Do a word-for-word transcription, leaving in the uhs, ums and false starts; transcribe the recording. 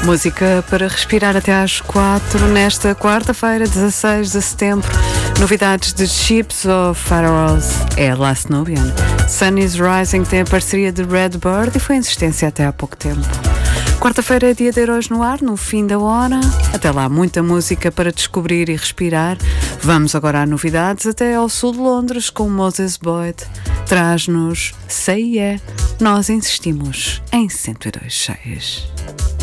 Música para respirar até às quatro nesta quarta-feira, dezasseis de setembro. Novidades de Ships of Pharaohs é Last Nubian. Sun is Rising tem a parceria de Redbird e foi em existência até há pouco tempo. Quarta-feira é dia de Heróis no Ar, no fim da hora. Até lá, muita música para descobrir e respirar. Vamos agora a novidades até ao sul de Londres com Moses Boyd. Traz-nos Say Yeah. Nós insistimos em cento e dois cheias.